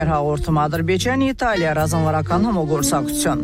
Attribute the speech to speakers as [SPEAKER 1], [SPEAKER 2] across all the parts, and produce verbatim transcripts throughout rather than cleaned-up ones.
[SPEAKER 1] Հաղորդում Ադրբեջանի Իտալիա ռազմավարական համագործակցություն։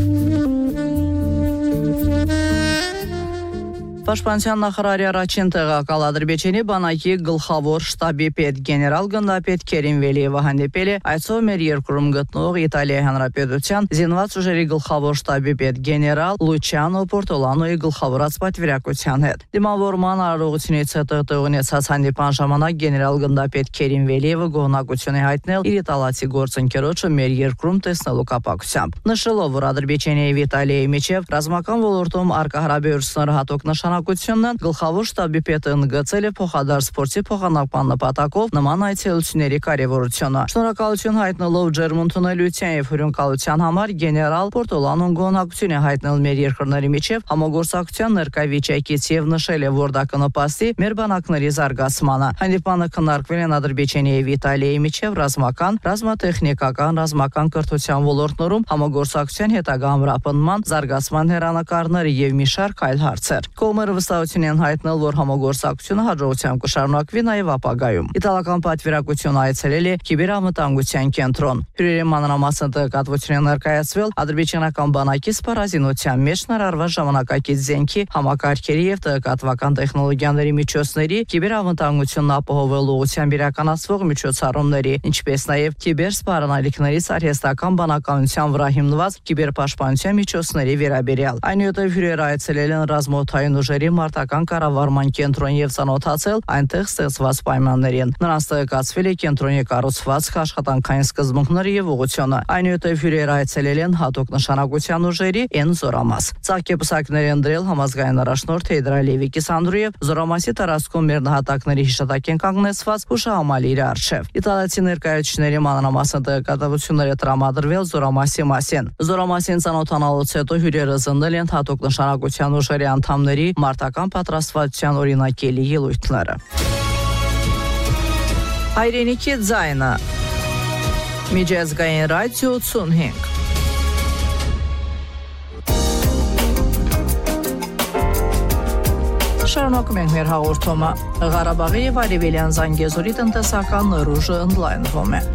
[SPEAKER 1] Պաշտպանության նախարարի առաջին տեղակալ Ադրբեջանի բանակի գլխավոր շտաբի պետ գեներալ գնդապետ Քերիմ Վելիևը հանդիպել է այսօր մեր երկրում գտնվող Իտալիայի Հանրապետության զինված ուժերի գլխավոր շտաբի պետ գեներալ Լուչիանո Պորտոլանոյի գլխավորած պատվիրակության հետ։ Դիմավորման արարողությունից հետո տեղի ունեցած հանդիպան ժամանակ գեներալ գնդապետ Քերիմ Վելիևը գոհնակություն է հայտնել իր իտալացի գործընկերոջը մեր երկրում տեսնելու կապակցությամբ։ Նշելով, որ Ադրբեջանի եւ Իտալիայի միջև ռազմական ոլորտում առկա հարաբերությունները հատուկ նշանակությունն գլխավոր շտաբի պետը ընդգծել է փոխադարձ փորձի փոխանակման նպատակով նման այցելությունների կարևորությունը։ Շնորհակալություն հայտնելով ջերմընդունելության եւ հյուրընկալության համար գեներալ Պորտոլանոն գոհնակություն է հայտնել մեր երկրների միջև համագործակցության ներկայ վիճակից եւ նշել է, որ դա կնպաստի մեր բանակների զարգացմանը։ Հանդիպանը քննարկվել են Ադրբեջանի եւ Իտալիայի միջև ռազմական, ռազմատեխնիկական, ռազմական կրթության ոլորտներում համագործակցության հետագա ամրապնդման, զարգացման հերանեկարները եւ մի շարք այլ հարցեր։ Կողմերը վստահություն են հայտնել, որ համագործակցությունը հաջողությամբ կշարունակվի նաև ապագայում։ Իտալական պատվիրակությունը այցելել է կիբերամտանգության կենտրոն։ Հյուրերի մանրամասն տեղեկատվություն է ներկայացվել ադրբեջանական բանակի սպառազինության մեջ ներառված ժամանակակից զենքի, համակարգերի եւ տեղեկատվական տեխնոլոգիաների միջոցների, կիբերամտանգությունն ապահովելու ուղղությամբ իրականացվող միջոցառումների, ինչպես նաև կիբերսպառնալիքներից արհեստական բանականության վրա հիմնված կիբերպաշտպանության միջոցների վերաբերյալ։ Այնուհետև հյուրերը այցելել են ռազմաօդային ուժերի մարտական կառավարման կենտրոն եւ ծանոթացել այնտեղ ստեղծված պայմաններին։ Նրանց տեղեկացվել է կենտրոնի կառուցվածք, աշխատանքային սկզբունքները եւ ուղղությունը։ Այնուհետև հյուրերը այցելել են հատուկ նշանակության ուժերի Էն Զորամաս։ Ցաղկեպսակներ են դրել համազգային առաջնորդ Հեյդր Ալիևի Կիսանդրուև Զորամասի տարածքում մեր նահատակների հիշատակեն կանգնեցված հուշահամալիրի առջև։ Իտալացի ներկայացուցիչների մանրամասն տեղեկատվությունները տրամադրվել Զորամասի մասին։ Զորամասին ծանոթանալուց հետո հյուրերը զննել են հատուկ նշանակության ուժերի անդամների մարտական պատրաստվածության օրինակելի ելույթները։ Հայրենիքի ձայնը Միջազգային ռադիո ութսունհինգ Շարունակում ենք մեր հաղորդումը։ Ղարաբաղի եւ Արևելյան Զանգեզուրի տնտեսական նորույթը ընդլայնվում է։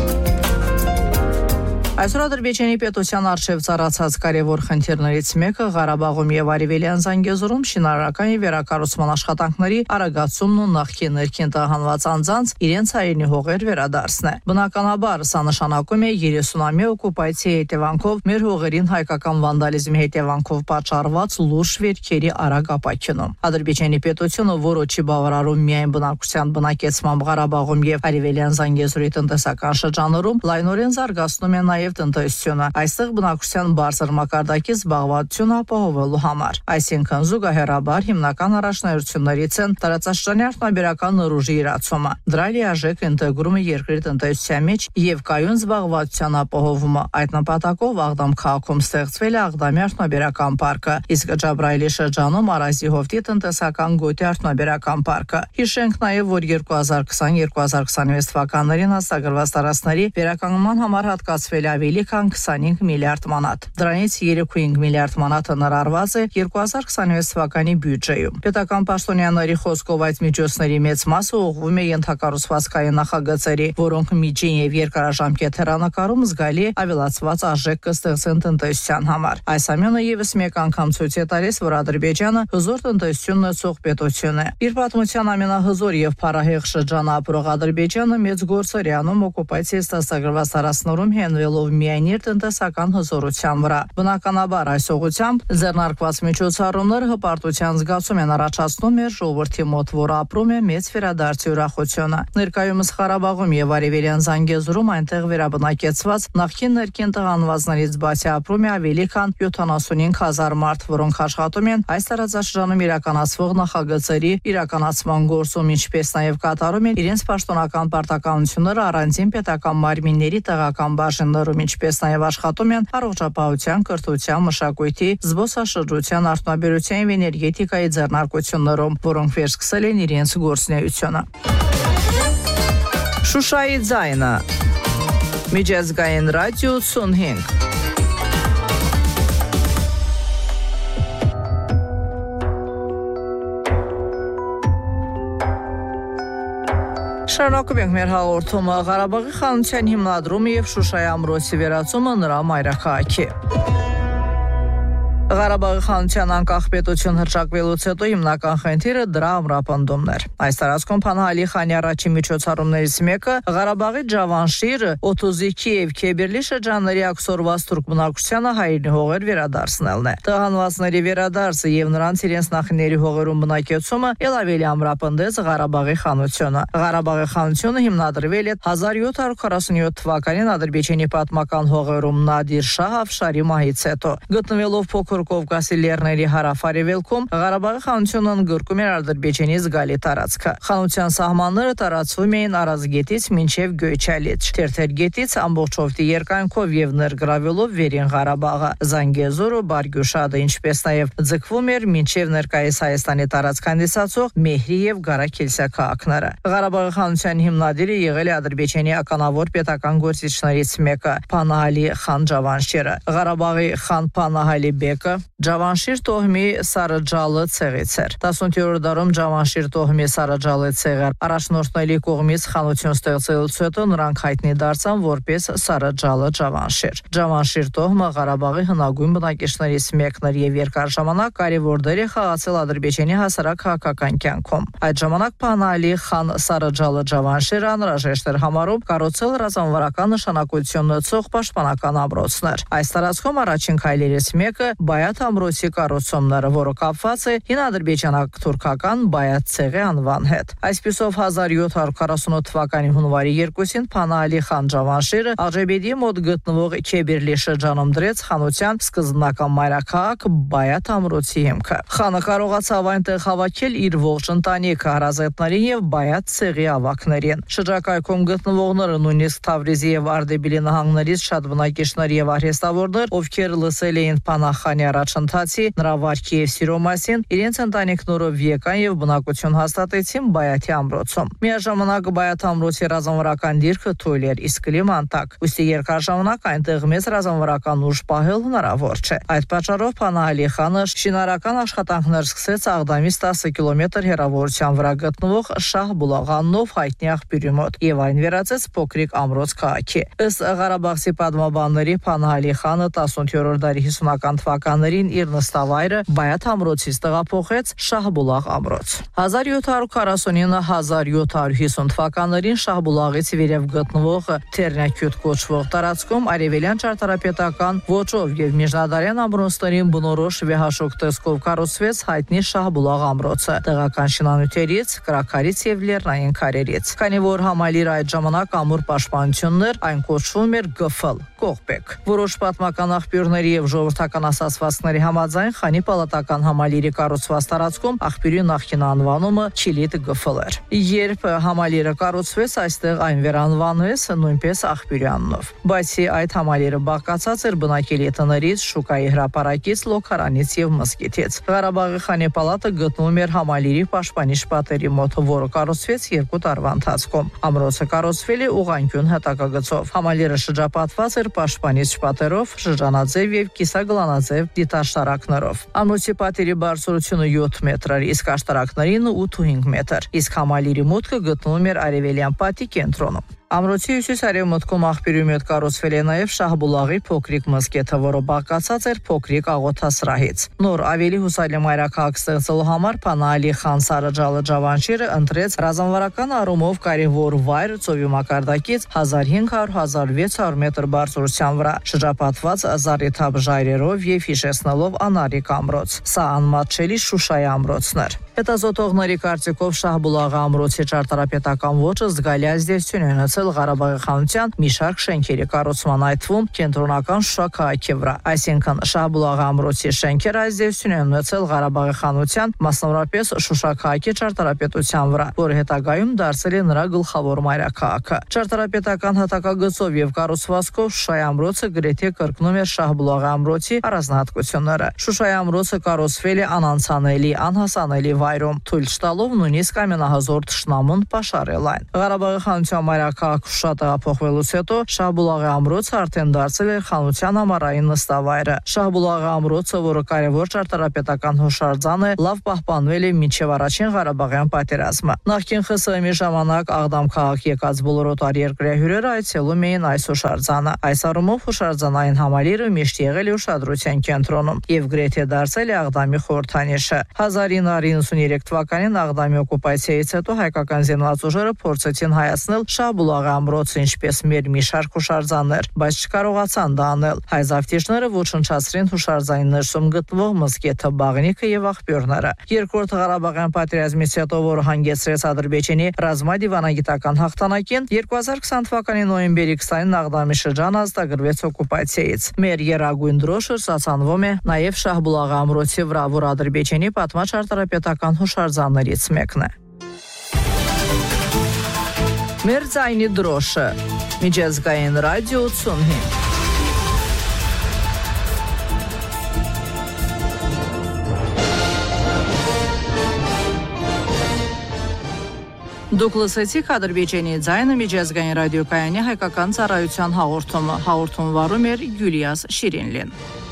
[SPEAKER 1] Այսօր Ադրբեջանի պետության արժև ծառացած կարևոր խնդիրներից մեկը Ղարաբաղում եւ Արևելյան Զանգեզուրում շինարարական եւ վերակառուցման աշխատանքների արագացումն ու նախկին ներքին տեղահանված անձանց իրենց հայրենի հողեր վերադարձն է։ Բնականաբար, սա նշանակում է երեսունամյա օկուպացիայի հետևանքով մեր հողերին հայկական վանդալիզմի հետևանքով պատճառված լուրջ վերքերի արագ ապաքինում։ Ադրբեջանի պետությունը, որը չի բավարարում միայն բնակչության բնակեցմամբ Ղարաբաղում եւ Արևելյան Զանգեզուրի տնտեսական շրջաններում, լայնորեն զարգացնում է նաեւ տնտեսությունը, այստեղ բնակչության բարձր մակարդակի զբաղվածությունը ապահովելու համար։ Այսինքն զուգահեռաբար հիմնական առաջնահերթություններից են տարածաշրջանի արտոնաբերական նորույթի իրացումը, դրա լիարժեք ինտեգրումը երկրի տնտեսության մեջ եւ կայուն զբաղվածության ապահովումը։ Այդ նպատակով Աղդամ քաղաքում ստեղծվել է Աղդամի արտոնաբերական պարկը, իսկ Ջաբրայելի շրջանում Արազի հովտի տնտեսական գոտի արտոնաբերական պարկը։ Հիշենք նաեւ, որ երկու հազար քսան երկու հազար քսանվեց թվականներին հաստագրված տարածքների վերականգնման համար հատկացվել է ավելի քան քսանհինգ միլիարդ մանատ։ Դրանից երեք կόμma պինգ միլիարդ մանատը ներառված է երկու հազար քսանվեց թվականի բյուջեում։ Պետական պաշտոնյաների խոսքով այդ միջոցների մեծ մասը ուղղվում է ենթակառուցվածքային նախագծերի, որոնք միջին եւ երկարաժամկետ հեռանկարում զգալի ավելացված արժեք կստեղծեն տնտեսության համար։ Այս ամենը եւս մեկ անգամ ցույց է տալիս, որ Ադրբեջանը հզոր տնտեսություն ունեցող պետություն է։ Իր պատմության ամենահզոր եւ փառահեղ շրջանը ապրող Ադրբեջանը մեծ գործեր է անում օկուպացիայից ստացագրված տարածքներում հենվելով միայն իր տնտեսական հզորության վրա։ Բնականաբար այս ուղղությամբ ձեռնարկված միջոցառումները հպարտության զգացում են առաջացնում մեր ժողովրդի մոտ, որ ապրում է մեծ վերադարձի ուրախությունը։ Ներկայումս Ղարաբաղում եւ Արևելյան Զանգեզուրում այնտեղ վերաբնակեցված նախկին ներքին տղանվածներից բացի ապրում է ավելի քան յոթանասունհինգ հազար մարդ, որոնք աշխատում են այս տարածաշրջանում իրականացվող նախագծերի իրականացման գործում, ինչպես նաեւ կատարում են իրենց պաշտոնական պարտականությունները առանձին պետական մարմինների տեղական բաժիններում, ինչպես նաեւ աշխատում են առողջապահության, կրթության, մշակույթի, զբոսաշրջության, արտոնաբերության եւ էներգետիկայի ձեռնարկություններում, որոնք վերսկսել են իրենց գործունեությունը։ Շուշայի ձայնը Միջազգային ռադիո ութսունհինգ Շարունակում ենք մեր հաղորդումը։ Ղարաբաղի խանության հիմնադրումը եւ Շուշայի ամրոցի վերածումը նրա մայրաքաղաքի։ Ղարաբաղի խանության անկախ պետություն հռչակվելուց հետո հիմնական խնդիրը դրա ամրապնդումն էր։ Այս տարածքում Փանահալի խանի առաջին միջոցառումներից մեկը Ղարաբաղի Ջավանշիր, Օթուզիքի եւ Քեբիրլի շրջանների աքսորված թուրք բնակչությանը հայրենի հողեր վերադարձնելն է։ Տղանվածների վերադարձը եւ նրանց իրենց նախնիների հողերում բնակեցումը ել ավելի ամրապնդեց Ղարաբաղի խանությունը։ Ղարաբաղի խանությունը հիմնադրվել է հազար յոթ հարյուր քառասունյոթ թվականին Ադրբեջանի պատմական հողերում Նադիր Շահ Աֆշարի մահից հետո։ Գտնվելով փոքր Կովկասի լեռների հարավ-արևելքում Ղարաբաղի խանությունը ընդգրկում էր Ադրբեջանի զգալի տարածքը։ Խանության սահմանները տարածվում էին Արազգետից մինչև Գոյչալիչ, Թերթերգետից ամբողջովի երկայնքով եւ ներգրավելով Վերին Ղարաբաղը, Զանգեզուրը, Բարգյուշադը, ինչպես նաեւ ձգվում էր մինչև ներկայիս Հայաստանի տարածք հանդիսացող Մեհրի եւ Գարաքելսիա քաղաքները։ Ղարաբաղի խանության հիմնադիրը եղել է Ադրբեջանի ականավոր պետական գործիչներից մեկը Փանահալի խան Ջավանշիրը։ Ղարաբաղի խան Փանահալի բեկը Ջավանշիր տոհմի Սարաջալը ցեղից էր։ տասնութերորդ դարում Ջավանշիր տոհմի Սարաջալը ցեղը առաջնորդների կողմից խանություն ստեղծելուց հետո նրանք հայտնի դարձան որպես Սարաջալը Ջավանշիր։ Ջավանշիր տոհմը Ղարաբաղի հնագույն բնակիչներից մեկն էր եւ երկար ժամանակ կարևոր դեր է խաղացել Ադրբեջանի հասարակ քաղաքական կյանքում։ Այդ ժամանակ Փանահալի խան Սարաջալը Ջավանշիրը անհրաժեշտ էր համարում կառուցել ռազմավարական նշանակություն ունեցող պաշտպանական ամրոցներ։ Այս տարածքում առաջին քայլերից մեկը Բայաթ ամրոցի կառուցումները, որը կապված է հին ադրբեջանա-թուրքական Բայաթ ցեղի անվան հետ։ Այսպիսով հազար յոթ հարյուր քառասունութ թվականի հունվարի երկուսին Փանահալի խան Ջավանշիրը Աղջաբեդի մոտ գտնվող Քեբիրլի շրջանում դրեց խանության սկզբնական մայրաքաղաք Բայաթ ամրոցի հիմքը։ Խանը կարողացավ այնտեղ հավաքել իր ողջ ընտանիքը, հարազատներին եւ Բայաթ ցեղի ավագներին։ Շրջակայքում գտնվողները նույնիսկ Թավրիզի եւ Արդեբիլի նահանգներից շատ բնակիչներ եւ արհեստավորներ, ովքեր լսել էին Փանահալի առաջընթացի, նրա վարքի եւ սիրո մասին, իրենց ընտանիքներով եկան եւ բնակություն հաստատեցին Բայաթի ամրոցում։ Միաժամանակ Բայաթ ամրոցի ռազմավարական դիրքը թույլ էր, իսկ կլիման տաք, ուստի երկար ժամանակ այնտեղ մեծ ռազմավարական ուժ պահել հնարավոր չէ։ Այդ պատճառով Փանահալի խանը շինարարական աշխատանքներ սկսեց Աղդամից տասը կիլոմետր հեռավորության վրա գտնվող Շահ Բուլաղանով հայտնի աղբյուրի մոտ եւ այն վերածեց փոքրիկ ամրոց քաղաքի։ Ըստ Ղարաբաղցի պատմաբանների Փանահալի խանը տասնութերորդ դարի հիսունական թվականներին իր նստավայրը Բայաթ ամրոցից տեղափոխեց Շահբուլաղ ամրոց։ հազար յոթ հարյուր քառասունինը հազար յոթ հարյուր հիսուն թվականներին Շահբուլաղից վերև գտնվող Թերնյակյուտ կոչվող տարածքում արևելյան ճարտարապետական ոճով եւ միջնադարյան ամրոցներին բնորոշ վեհաշոկ տեսքով կառուցվեց հայտնի Շահբուլաղ ամրոցը տեղական շինանյութերից, կրաքարից եւ լեռնային քարերից։ Քանի որ համալիրը այդ ժամանակ ամուր պաշտպանություններ, այն կոչվում էր Գ Ֆ Л Կողբեկ։ Որոշ պատմական աղբյուրների եւ ժողովրդական ասացվածքների համաձայն խանի պալատական համալիրի կառուցված տարածքում աղբյուրի նախկին անվանումը Չիլիտ Գ Ֆ Л էր։ Երբ համալիրը կառուցվեց, այստեղ այն վերանվանվեց նույնպես աղբյուրի անունով։ Բացի այդ համալիրը բաղկացած էր բնակելի տներից, շուկայի հրապարակից, լոկարանից եւ մզկիթից։ Ղարաբաղի խանի պալատը գտնվում էր համալիրի պաշտպանիչ պատերի մոտ, որը կառուցվեց երկու տարվա ընթացքում։ Ամրոցը կառուցվել է ուղղանկյուն հատակագծով։ Համալիրը շրջապատված էր պաշտպանիչ պատերով, շրջանաձև եւ կիսագլանաձև դիտաշտարակներով։ Ամրոցի պատերի բարձրությունը յոթ մետր էր, իսկ աշտարակներին ութ ու հինգ մետր։ Իսկ համալիրի մուտքը գտնվում էր արևելյան պատի կենտրոնում։ Ամրոցի հյուսիս-արևմուտքում աղբյուրի մոտ կառուցվել է նաև Շահբուլաղի փոքրիկ մզկիթը, որը բաղկացած էր փոքրիկ աղոթասրահից։ Նոր ավելի հուսալի մայրաքաղաք ստեղծելու համար Փանահալի խան Սարաջալը Ջավանշիրը ընտրեց ռազմավարական առումով կարևոր վայր ծովի մակարդակից հազար հինգ հարյուր - հազար վեց հարյուր մետր բարձրության վրա, շրջապատված զառիթափ ժայռերով եւ հիշեցնելով անարիկ ամրոց։ Սա անմատչելի Շուշայի ամրոցն էր։ Հետազոտողների կարծիքով Շահբուլաղի ամրոցի ճարտարապետական ոճը զգալի ազդեցություն է ունեցել Ղարաբաղի խանության մի շարք շենքերի կառուցման, այդ թվում կենտրոնական Շուշա քաղաքի վրա։ Այսինքն Շահբուլաղի ամրոցի շենքերը ազդեցություն են ունեցել Ղարաբաղի խանության, մասնավորապես Շուշա քաղաքի ճարտարապետության վրա, որը հետագայում դարձել է նրա գլխավոր մայրաքաղաքը։ Ճարտարապետական հատակագծով եւ կառուցվածքով Շուշայի ամրոցը գրեթե կրկնում էր Շահբուլաղի ամրոցի առանձնահատկությունները։ Շուշայի ամրոցը կառուցվել է անանցանելի, անհասանելի այրում։ Թույլ չտալով նույնիսկ ամենահզոր թշնամուն պաշարել այն։ Ղարաբաղի խանության մայրաքաղաք Շուշա տեղափոխվելուց հետո Շահբուլաղի ամրոցը արդեն դարձել էր խանության ամառային նստավայրը։ Շահբուլաղի ամրոցը, որը կարևոր ճարտարապետական հուշարձան է, լավ պահպանվել է մինչև առաջին Ղարաբաղյան պատերազմը։ Նախկին ԽՍՀՄ-ի ժամանակ Աղդամ քաղաք եկած բոլոր օտարերկրյա հյուրերը այցելում էին այս հուշարձանը։ Այս առումով հուշարձանային համալիրը միշտ եղել է ուշադրության կենտրոնում եւ գրեթե դարձել է Աղդամի խորհրդանիշը։ հազար ինը հարյուր հինգսուններեք թվականին Աղդամի օկուպացիայից հետո հայկական զինված ուժերը փորձեցին հայացնել Շահբուլաղի ամրոցը, ինչպես մեր մի շարք հուշարձաններ, բայց չկարողացան դա անել։ Հայ զավթիչները ոչնչացրին հուշարձանի ներսում գտնվող մզկեթը, բաղնիքը եւ աղբյուրները։ Երկրորդ Ղարաբաղյան պատերազմից հետո, որը հանգեցրեց Ադրբեջանի ռազմադիվանագիտական հաղթանակին, երկու հազար քսան թվականի նոյեմբերի քսանին Աղդամի շրջանը ազատագրվեց օկուպացիայից։ Մեր երագույն դրոշը ստանվում է նաև Շահբուլաղի ամրոցի վրա, որ Ադրբեջանի պատմաճարտարապետական հուշարձաններից մեկն է։ Մեր ձայնի դրոշը։ Միջազգային ռադիո ութսունհինգ։ Դուք լսեցիք Ադրբեջանի ձայնը միջազգային ռադիոկայանի հայկական ծառայության հաղորդումը։ Հաղորդում վարում էր Գյուլիաս Շիրինլին։